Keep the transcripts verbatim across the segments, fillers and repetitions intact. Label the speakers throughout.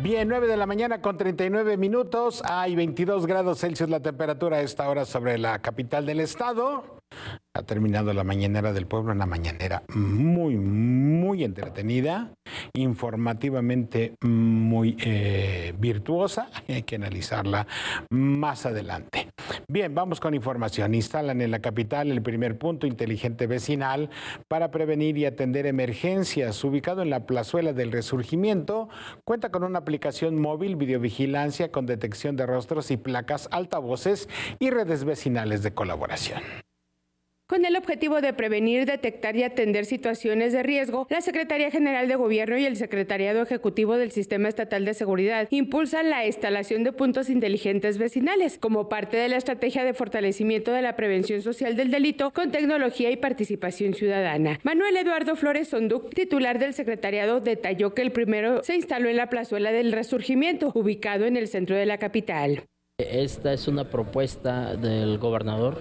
Speaker 1: Bien, nueve de la mañana con treinta y nueve minutos. Hay veintidós grados Celsius la temperatura a esta hora sobre la capital del estado. Ha terminado la mañanera del pueblo, una mañanera muy, muy entretenida, informativamente muy eh, virtuosa. Hay que analizarla más adelante. Bien, vamos con información. Instalan en la capital el primer punto inteligente vecinal para prevenir y atender emergencias. Ubicado en la plazuela del Resurgimiento, cuenta con una aplicación móvil, videovigilancia con detección de rostros y placas, altavoces y redes vecinales de colaboración.
Speaker 2: Con el objetivo de prevenir, detectar y atender situaciones de riesgo, la Secretaría General de Gobierno y el Secretariado Ejecutivo del Sistema Estatal de Seguridad impulsan la instalación de puntos inteligentes vecinales como parte de la estrategia de fortalecimiento de la prevención social del delito con tecnología y participación ciudadana. Manuel Eduardo Flores Sonduc, titular del secretariado, detalló que el primero se instaló en la plazuela del Resurgimiento, ubicado en el centro de la capital.
Speaker 3: Esta es una propuesta del gobernador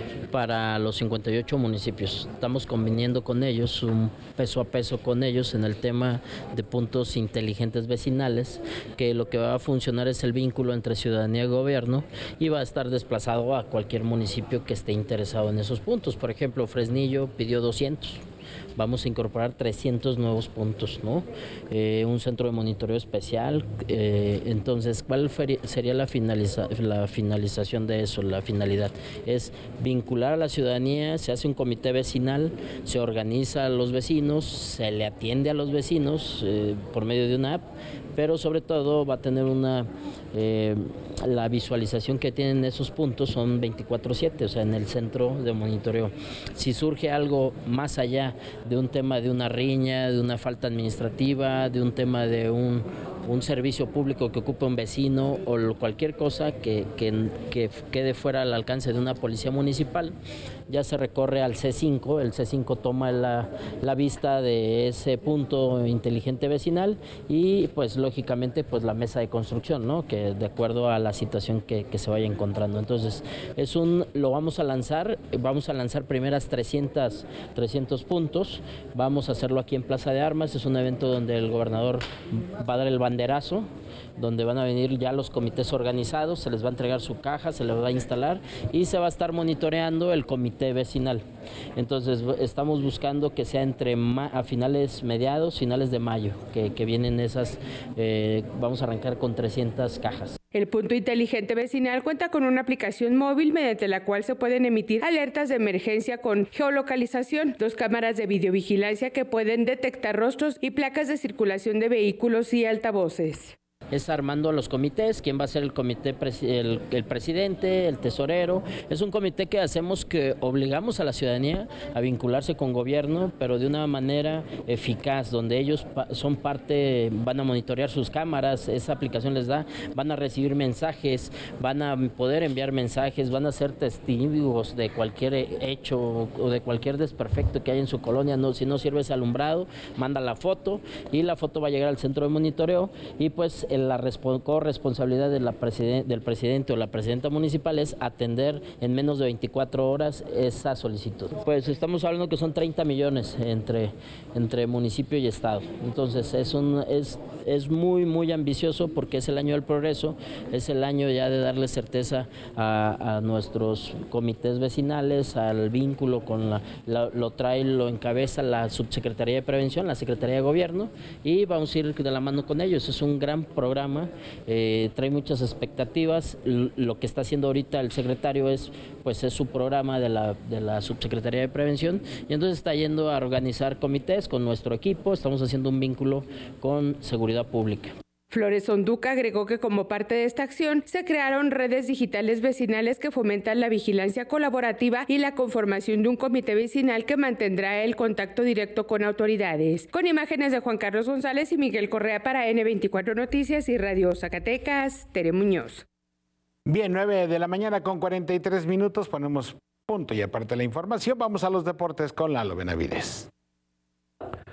Speaker 3: para los cincuenta y ocho municipios. Estamos conviniendo con ellos, un peso a peso con ellos en el tema de puntos inteligentes vecinales, que lo que va a funcionar es el vínculo entre ciudadanía y gobierno y va a estar desplazado a cualquier municipio que esté interesado en esos puntos. Por ejemplo, Fresnillo pidió doscientos. Vamos a incorporar trescientos nuevos puntos, ¿no? Eh, un centro de monitoreo especial. Eh, entonces, ¿cuál sería la, finaliza la finalización de eso? La finalidad es vincular a la ciudadanía, se hace un comité vecinal, se organiza a los vecinos, se le atiende a los vecinos eh, por medio de una app, pero sobre todo va a tener una... Eh, la visualización que tienen esos puntos son veinticuatro siete, o sea, en el centro de monitoreo. Si surge algo más allá de un tema de una riña, de una falta administrativa, de un tema de un, un servicio público que ocupe un vecino o cualquier cosa que, que, que quede fuera al alcance de una policía municipal, ya se recorre al C cinco, el C cinco toma la, la vista de ese punto inteligente vecinal y pues lógicamente pues la mesa de construcción, ¿no? Que de acuerdo a la situación que, que se vaya encontrando. Entonces, es un, lo vamos a lanzar, vamos a lanzar primeras trescientos, trescientos puntos, vamos a hacerlo aquí en Plaza de Armas, es un evento donde el gobernador va a dar el banderazo, donde van a venir ya los comités organizados, se les va a entregar su caja, se les va a instalar y se va a estar monitoreando el comité vecinal. Entonces estamos buscando que sea entre a finales mediados, finales de mayo, que, que vienen esas, eh, vamos a arrancar con trescientas cajas.
Speaker 2: El punto inteligente vecinal cuenta con una aplicación móvil mediante la cual se pueden emitir alertas de emergencia con geolocalización, dos cámaras de videovigilancia que pueden detectar rostros y placas de circulación de vehículos y altavoces.
Speaker 3: Es armando a los comités, quién va a ser el comité, el, el presidente, el tesorero. Es un comité que hacemos que obligamos a la ciudadanía a vincularse con gobierno, pero de una manera eficaz, donde ellos son parte, van a monitorear sus cámaras, esa aplicación les da, van a recibir mensajes, van a poder enviar mensajes, van a ser testigos de cualquier hecho o de cualquier desperfecto que haya en su colonia. No, si no sirve ese alumbrado, manda la foto y la foto va a llegar al centro de monitoreo y pues el la corresponsabilidad de la presiden del presidente o la presidenta municipal es atender en menos de veinticuatro horas esa solicitud. Pues estamos hablando que son treinta millones entre, entre municipio y estado. Entonces es, un, es, es muy, muy ambicioso porque es el año del progreso, es el año ya de darle certeza a, a nuestros comités vecinales, al vínculo con la, la, lo trae, lo encabeza la Subsecretaría de Prevención, la Secretaría de Gobierno y vamos a ir de la mano con ellos. Es un gran programa. Programa, eh, trae muchas expectativas. Lo que está haciendo ahorita el secretario es, pues, es su programa de la, de la Subsecretaría de Prevención y entonces está yendo a organizar comités con nuestro equipo, estamos haciendo un vínculo con seguridad pública.
Speaker 2: Flores Sonduc agregó que como parte de esta acción se crearon redes digitales vecinales que fomentan la vigilancia colaborativa y la conformación de un comité vecinal que mantendrá el contacto directo con autoridades. Con imágenes de Juan Carlos González y Miguel Correa para N veinticuatro Noticias y Radio Zacatecas, Tere Muñoz.
Speaker 1: Bien, nueve de la mañana con cuarenta y tres minutos, ponemos punto y aparte la información. Vamos a los deportes con Lalo Benavides.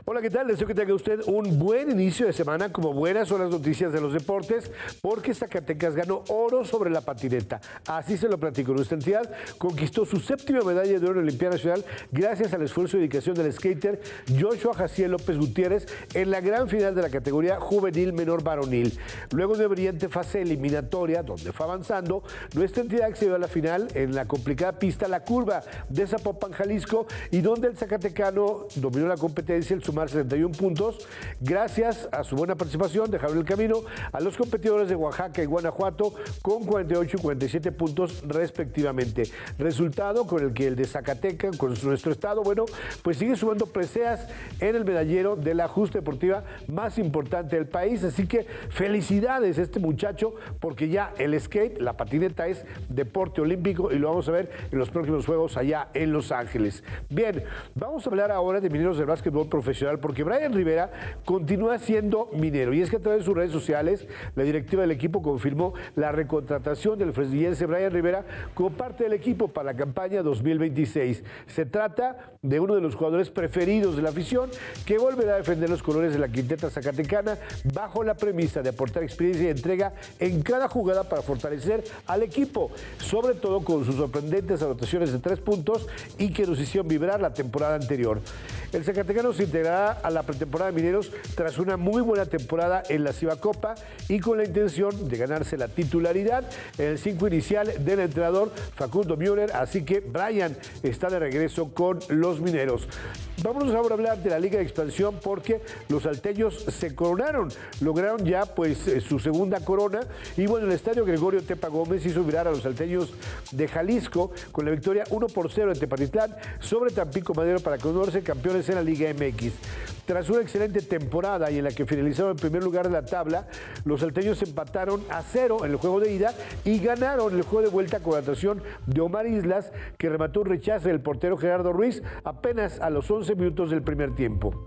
Speaker 4: Hola, ¿qué tal? Deseo que tenga usted un buen inicio de semana. Como buenas son las noticias de los deportes, porque Zacatecas ganó oro sobre la patineta. Así se lo platico. Nuestra entidad conquistó su séptima medalla de oro en la Olimpiada Nacional gracias al esfuerzo y dedicación del skater Joshua Jaciel López Gutiérrez en la gran final de la categoría juvenil menor varonil. Luego de brillante fase eliminatoria, donde fue avanzando, nuestra entidad accedió a la final en la complicada pista La Curva de Zapopan, Jalisco, y donde el zacatecano dominó la competencia al sumar setenta y uno puntos, gracias a su buena participación, dejaron el camino a los competidores de Oaxaca y Guanajuato con cuarenta y ocho y cuarenta y siete puntos respectivamente. Resultado con el que el de Zacatecas, con nuestro estado, bueno, pues sigue sumando preseas en el medallero de la justa deportiva más importante del país. Así que felicidades a este muchacho, porque ya el skate, la patineta, es deporte olímpico y lo vamos a ver en los próximos Juegos allá en Los Ángeles. Bien, vamos a hablar ahora de mineros del básquetbol profesional, porque Brian Rivera continúa siendo minero, y es que a través de sus redes sociales la directiva del equipo confirmó la recontratación del fresnillense Brian Rivera como parte del equipo para la campaña dos mil veintiséis. Se trata de uno de los jugadores preferidos de la afición, que volverá a defender los colores de la quinteta zacatecana bajo la premisa de aportar experiencia y entrega en cada jugada para fortalecer al equipo, sobre todo con sus sorprendentes anotaciones de tres puntos y que nos hicieron vibrar la temporada anterior. El zacatecano se integrará a la pretemporada de Mineros tras una muy buena temporada en la Cibacopa y con la intención de ganarse la titularidad en el cinco inicial del entrenador Facundo Müller. Así que Brian está de regreso con los Mineros. Vámonos ahora a hablar de la Liga de Expansión, porque los salteños se coronaron, lograron ya pues su segunda corona, y bueno, el estadio Gregorio Tepa Gómez hizo virar a los salteños de Jalisco con la victoria uno por cero en Tepatitlán sobre Tampico Madero para coronarse campeones en la Liga M X. Tras una excelente temporada y en la que finalizaron en primer lugar de la tabla, los salteños empataron a cero en el juego de ida y ganaron el juego de vuelta con la anotación de Omar Islas, que remató un rechazo del portero Gerardo Ruiz apenas a los once minutos del primer tiempo.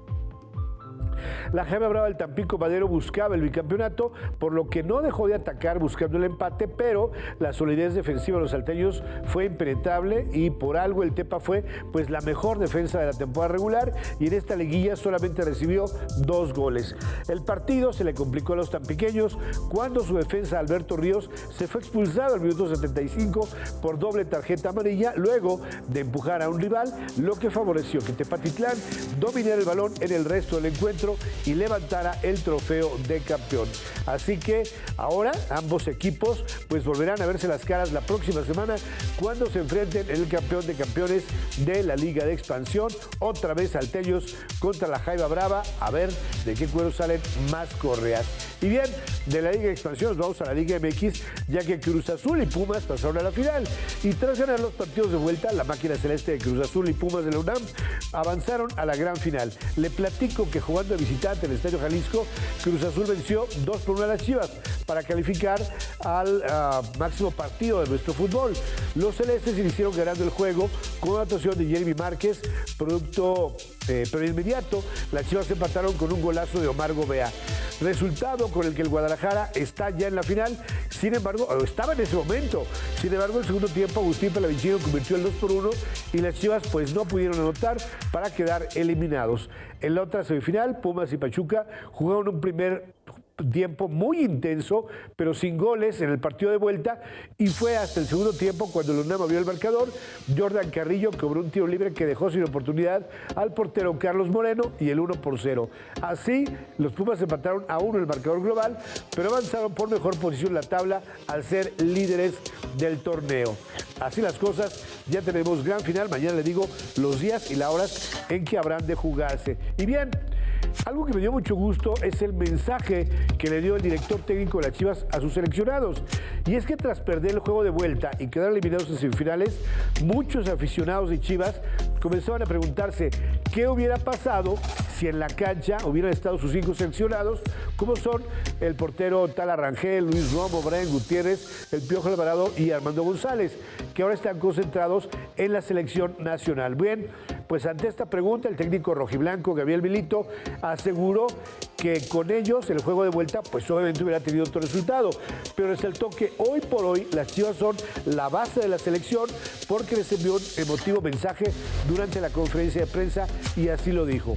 Speaker 4: La Gema Brava del Tampico Madero buscaba el bicampeonato, por lo que no dejó de atacar buscando el empate, pero la solidez defensiva de los salteños fue impenetrable y por algo el Tepa fue pues la mejor defensa de la temporada regular, y en esta liguilla solamente recibió dos goles. El partido se le complicó a los tampiqueños cuando su defensa Alberto Ríos se fue expulsado al minuto setenta y cinco por doble tarjeta amarilla, luego de empujar a un rival, lo que favoreció que Tepatitlán dominara el balón en el resto del encuentro y levantara el trofeo de campeón. Así que ahora ambos equipos pues volverán a verse las caras la próxima semana cuando se enfrenten en el campeón de campeones de la Liga de Expansión, otra vez salteños contra la Jaiba Brava, a ver de qué cuero salen más correas. Y bien, de la Liga de Expansión nos vamos a la Liga M X, ya que Cruz Azul y Pumas pasaron a la final, y tras ganar los partidos de vuelta, la máquina celeste de Cruz Azul y Pumas de la UNAM avanzaron a la gran final. Le platico que jugando de visitante en el Estadio Jalisco, Cruz Azul venció dos por uno a las Chivas para calificar al uh, máximo partido de nuestro fútbol. Los celestes iniciaron ganando el juego con una actuación de Jeremy Márquez, producto, eh, pero inmediato, las Chivas empataron con un golazo de Omar Gobea. Resultado con el que el Guadalajara está ya en la final, sin embargo, o estaba en ese momento, sin embargo, el segundo tiempo Agustín Palavicino convirtió el dos por uno y las Chivas pues no pudieron anotar para quedar eliminados. En la otra semifinal, Pumas y Pachuca jugaron un primer tiempo muy intenso, pero sin goles en el partido de vuelta, y fue hasta el segundo tiempo cuando el UNAM abrió el marcador. Jordan Carrillo cobró un tiro libre que dejó sin oportunidad al portero Carlos Moreno y el uno por cero. Así, los Pumas empataron a uno el marcador global, pero avanzaron por mejor posición en la tabla al ser líderes del torneo. Así las cosas, ya tenemos gran final. Mañana le digo los días y las horas en que habrán de jugarse. Y bien, algo que me dio mucho gusto es el mensaje que le dio el director técnico de las Chivas a sus seleccionados. Y es que tras perder el juego de vuelta y quedar eliminados en semifinales, muchos aficionados de Chivas comenzaban a preguntarse qué hubiera pasado si en la cancha hubieran estado sus cinco seleccionados, como son el portero Tala Rangel, Luis Romo, Brian Gutiérrez, el Piojo Alvarado y Armando González, que ahora están concentrados en la selección nacional. Bien, pues ante esta pregunta, el técnico rojiblanco Gabriel Milito aseguró que con ellos el juego de vuelta pues obviamente hubiera tenido otro resultado, pero resaltó que hoy por hoy las Chivas son la base de la selección, porque les envió un emotivo mensaje durante la conferencia de prensa y así lo dijo.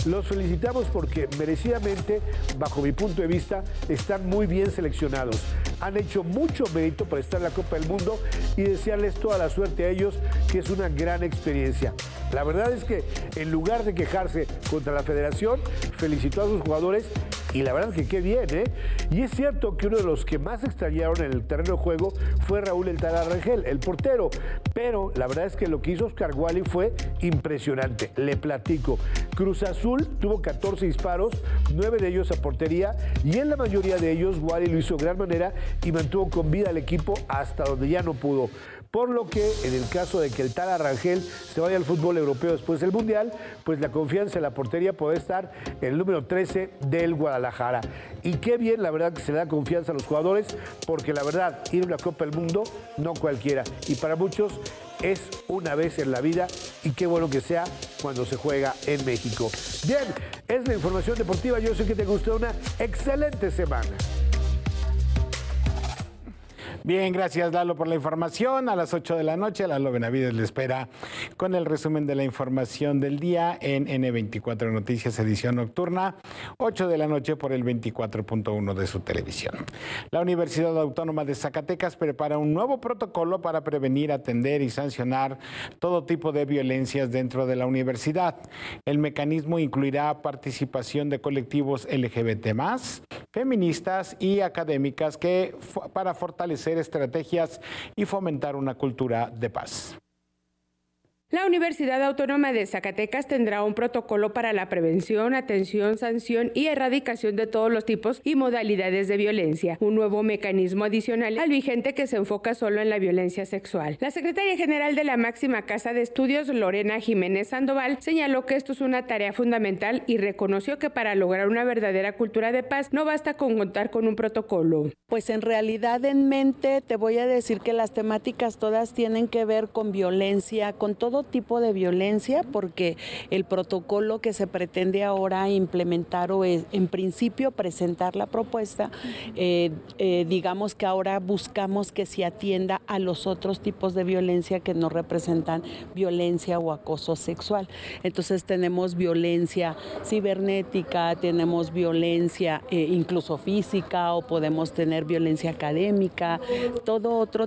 Speaker 4: Los felicitamos porque merecidamente, bajo mi punto de vista, están muy bien seleccionados. Han hecho mucho mérito para estar en la Copa del Mundo y desearles toda la suerte a ellos, que es una gran experiencia. La verdad es que en lugar de quejarse contra la federación, felicitó a sus jugadores y la verdad que qué bien, ¿eh? Y es cierto que uno de los que más extrañaron en el terreno de juego fue Raúl El Tala Rangel, el portero, pero la verdad es que lo que hizo Oscar Wally fue impresionante. Le platico. Cruz Azul tuvo catorce disparos, nueve de ellos a portería, y en la mayoría de ellos Wally lo hizo de gran manera y mantuvo con vida al equipo hasta donde ya no pudo. Por lo que, en el caso de que el Tala Rangel se vaya al fútbol europeo después del Mundial, pues la confianza en la portería puede estar en el número trece del Guadalajara. Y qué bien, la verdad, que se le da confianza a los jugadores, porque la verdad, ir a una Copa del Mundo, no cualquiera. Y para muchos es una vez en la vida, y qué bueno que sea cuando se juega en México. Bien, es la información deportiva. Yo sé que te gustó. Una excelente semana.
Speaker 1: Bien, gracias Lalo por la información. A las ocho de la noche, Lalo Benavides le espera con el resumen de la información del día en ene veinticuatro Noticias, edición nocturna, ocho de la noche por el veinticuatro punto uno de su televisión. La Universidad Autónoma de Zacatecas prepara un nuevo protocolo para prevenir, atender y sancionar todo tipo de violencias dentro de la universidad. El mecanismo incluirá participación de colectivos ele ge be te más, feministas y académicas que para fortalecer estrategias y fomentar una cultura de paz.
Speaker 2: La Universidad Autónoma de Zacatecas tendrá un protocolo para la prevención, atención, sanción y erradicación de todos los tipos y modalidades de violencia, un nuevo mecanismo adicional al vigente que se enfoca solo en la violencia sexual. La secretaria general de la máxima casa de estudios, Lorena Jiménez Sandoval, señaló que esto es una tarea fundamental y reconoció que para lograr una verdadera cultura de paz no basta con contar con un protocolo.
Speaker 5: Pues en realidad en mente te voy a decir que las temáticas todas tienen que ver con violencia, con todo tipo de violencia, porque el protocolo que se pretende ahora implementar o es, en principio presentar la propuesta, eh, eh, digamos que ahora buscamos que se atienda a los otros tipos de violencia que no representan violencia o acoso sexual. Entonces tenemos violencia cibernética, tenemos violencia eh, incluso física, o podemos tener violencia académica, todo otro